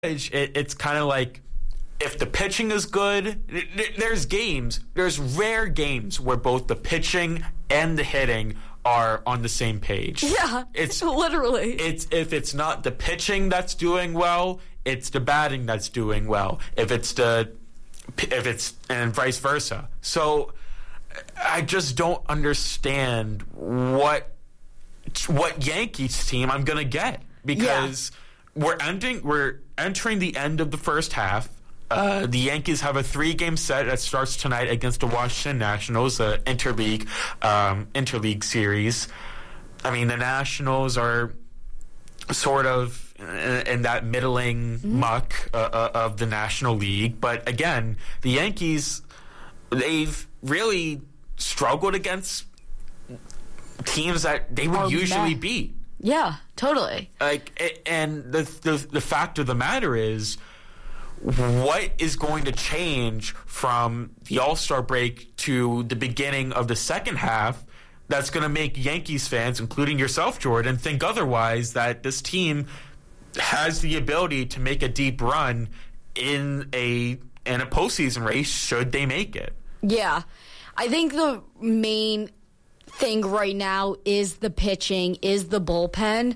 It's kind of like if the pitching is good, there's rare games where both the pitching and the hitting are on the same page. Yeah, it's literally. If it's not the pitching that's doing well, it's the batting that's doing well. If it's and vice versa. So I just don't understand what Yankees team I'm gonna get, because we're entering the end of the first half. The Yankees have a 3-game set that starts tonight against the Washington Nationals, the interleague series. I mean, the Nationals are sort of in that middling muck of the National League. But again, the Yankees, they've really struggled against teams that they would usually beat. Yeah, totally. And the fact of the matter is, what is going to change from the All-Star break to the beginning of the second half that's going to make Yankees fans, including yourself, Jordan, think otherwise, that this team has the ability to make a deep run in a postseason race should they make it? Yeah. I think the main thing right now is the pitching, is the bullpen.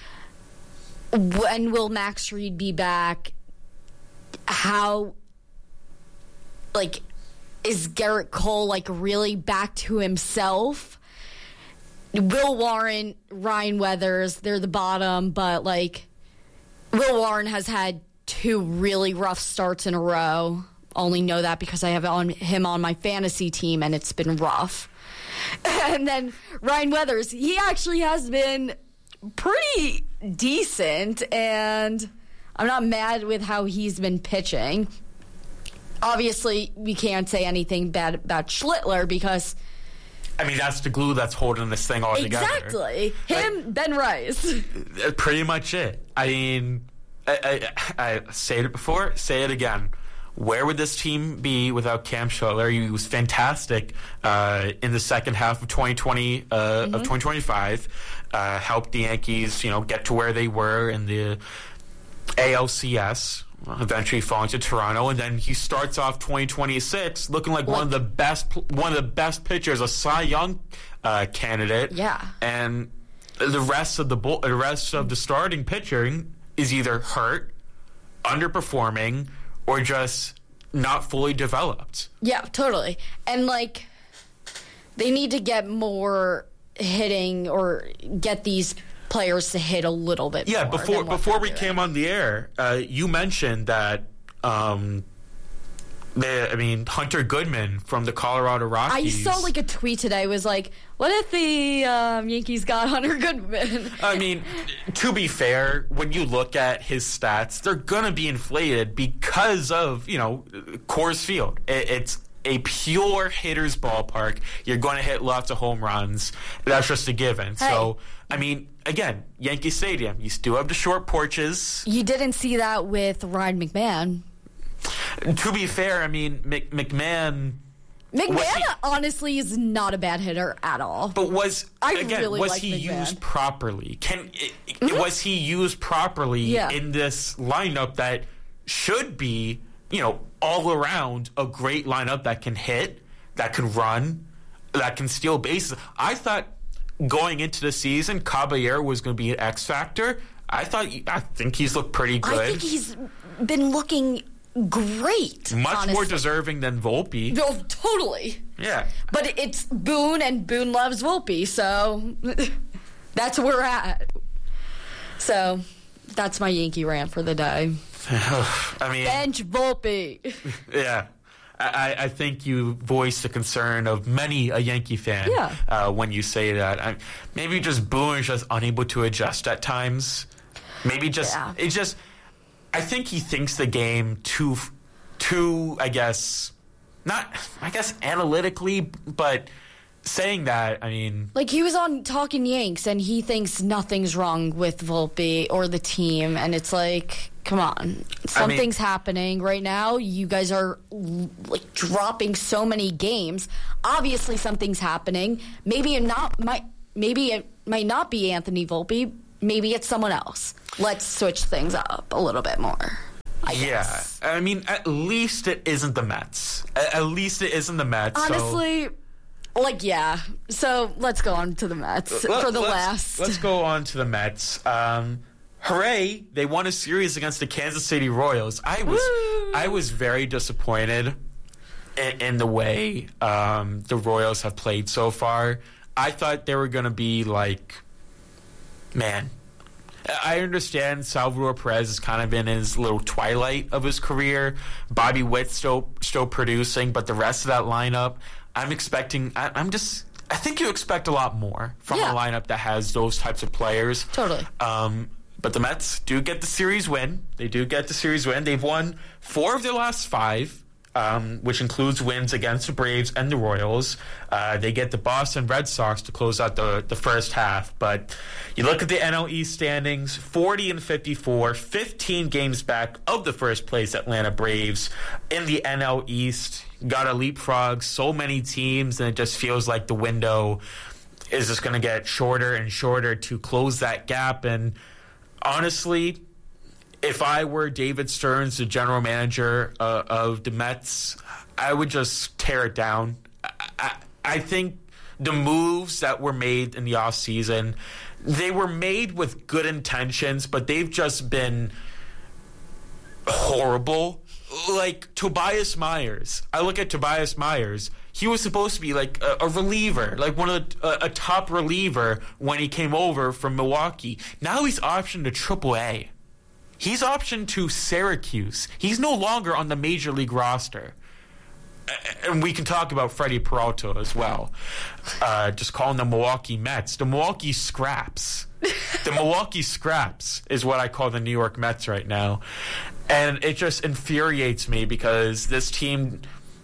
When will Max Fried be back? How, is Garrett Cole, really back to himself? Will Warren, Ryan Weathers, they're the bottom, but, Will Warren has had 2 really rough starts in a row. Only know that because I have him on my fantasy team, and it's been rough. And then Ryan Weathers, he actually has been pretty decent, and I'm not mad with how he's been pitching. Obviously, we can't say anything bad about Schlittler because... I mean, that's the glue that's holding this thing all together. Exactly. Ben Rice. Pretty much it. I mean, I said it before, say it again. Where would this team be without Cam Schlittler? He was fantastic in the second half of 2020 of 2025. Helped the Yankees, get to where they were in the ALCS, eventually falling to Toronto, and then he starts off 2026 looking like one of the best pitchers, a Cy Young candidate. Yeah. And the rest of the starting pitching is either hurt, underperforming, or just not fully developed. Yeah, totally. And they need to get more hitting or get these players to hit a little bit more. Yeah, before we came on the air, you mentioned that Hunter Goodman from the Colorado Rockies. I saw a tweet today was what if the Yankees got Hunter Goodman? I mean, to be fair, when you look at his stats, they're going to be inflated because of, Coors Field. It's a pure hitter's ballpark. You're going to hit lots of home runs. That's just a given. Hey. So, I mean, again, Yankee Stadium, you still have the short porches. You didn't see that with Ryan McMahon. To be fair, I mean, McMahon honestly is not a bad hitter at all. But was he used properly? Was he used properly in this lineup that should be, all around a great lineup that can hit, that can run, that can steal bases? I thought going into the season, Caballero was going to be an X factor. I think he's looked pretty good. I think he's been looking great. Much more deserving than Volpe. No, totally. Yeah. But it's Boone, and Boone loves Volpe, so that's where we're at. So that's my Yankee rant for the day. I mean, bench Volpe. Yeah. I think you voice the concern of many a Yankee fan when you say that. Maybe just Boone is just unable to adjust at times. Maybe it's just... I think he thinks the game too, analytically, but saying that, I mean... he was on Talking Yanks, and he thinks nothing's wrong with Volpe or the team, and it's come on. Something's happening right now. You guys are, dropping so many games. Obviously, something's happening. Maybe it might not be Anthony Volpe. Maybe it's someone else. Let's switch things up a little bit more. guess. Yeah. I mean, at least it isn't the Mets. At least it isn't the Mets. Honestly, yeah. So let's go on to the Mets for the last. Let's go on to the Mets. Hooray! They won a series against the Kansas City Royals. I was very disappointed in the way the Royals have played so far. I thought they were going to be like, man. I understand Salvador Perez is kind of in his little twilight of his career. Bobby Witt's still producing, but the rest of that lineup, I think you expect a lot more from a lineup that has those types of players. Totally. But the Mets do get the series win. They do get the series win. They've won 4 of their last 5, which includes wins against the Braves and the Royals. They get the Boston Red Sox to close out the first half. But you look at the NL East standings, 40-54, 15 games back of the first place Atlanta Braves in the NL East. Got to leapfrog so many teams, and it just feels like the window is just going to get shorter and shorter to close that gap. And honestly, if I were David Stearns, the general manager of the Mets, I would just tear it down. I think the moves that were made in the offseason, they were made with good intentions, but they've just been horrible. Like Tobias Myers. I look at Tobias Myers. He was supposed to be like a reliever, like a top reliever when he came over from Milwaukee. Now he's optioned to AAA. He's optioned to Syracuse. He's no longer on the Major League roster. And we can talk about Freddie Peralta as well. Just calling the Milwaukee Mets. The Milwaukee Scraps. The Milwaukee Scraps is what I call the New York Mets right now. And it just infuriates me because this team,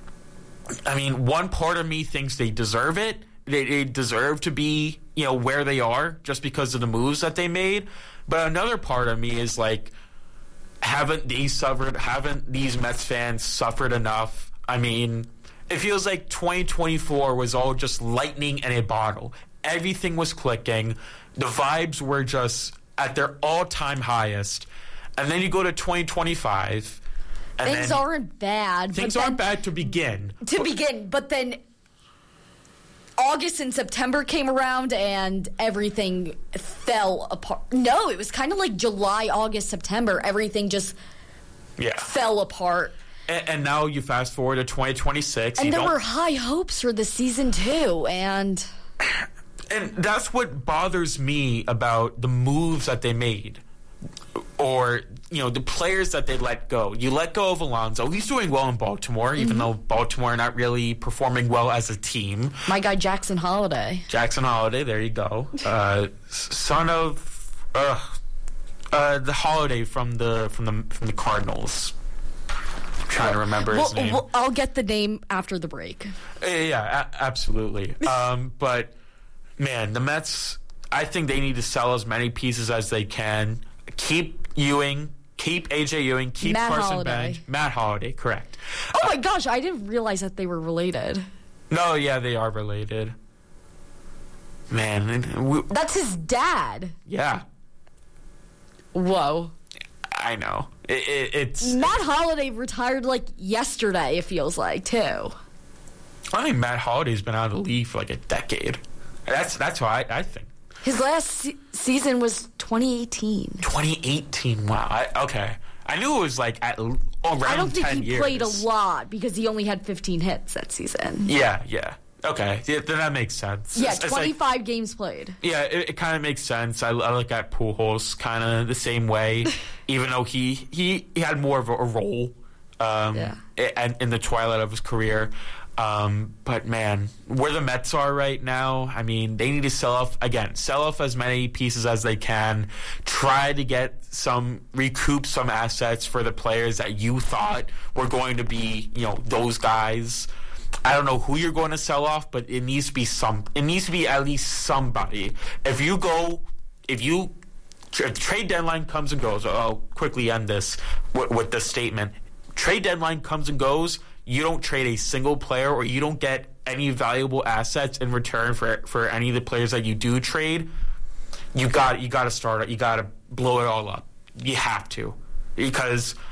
I mean, one part of me thinks they deserve it. They deserve to be, where they are just because of the moves that they made. But another part of me is like, haven't these Mets fans suffered enough? I mean, it feels like 2024 was all just lightning in a bottle. Everything was clicking. The vibes were just at their all-time highest. And then you go to 2025. And things aren't bad. Things aren't bad to begin. But then August and September came around and everything fell apart. No, it was kind of like July, August, September. Everything just fell apart. And now you fast forward to 2026. And there were high hopes for the season, too. And that's what bothers me about the moves that they made. Or, the players that they let go. You let go of Alonso. He's doing well in Baltimore, even though Baltimore are not really performing well as a team. My guy, Jackson Holiday. There you go. Son of the Holiday from the Cardinals. I'm trying to remember his name. I'll get the name after the break. Yeah, absolutely. But, man, the Mets, I think they need to sell as many pieces as they can. Keep Ewing, keep AJ Ewing, keep Carson Bench. Matt Holliday, correct. Oh my gosh, I didn't realize that they were related. No, yeah, they are related. Man. That's his dad. Yeah. Whoa. I know. It's Matt Holliday retired like yesterday, it feels like, too. I think Matt Holliday's been out of the league for like a decade. That's why I think. His last season was 2018. 2018, wow. Okay. I knew it was like around 10 years. I don't think he played a lot because he only had 15 hits that season. Yeah. Okay, then that makes sense. Yeah, 25 games played. Yeah, it kind of makes sense. I look at Pujols kind of the same way, even though he had more of a role in the twilight of his career. But man, where the Mets are right now, I mean, they need to sell off as many pieces as they can, try to recoup some assets for the players that you thought were going to be, those guys. I don't know who you're going to sell off, but it needs to be at least somebody. If trade deadline comes and goes, I'll quickly end this with this statement. Trade deadline comes and goes, you don't trade a single player or you don't get any valuable assets in return for any of the players that you do trade, you got to start it. You got to blow it all up. You have to. Because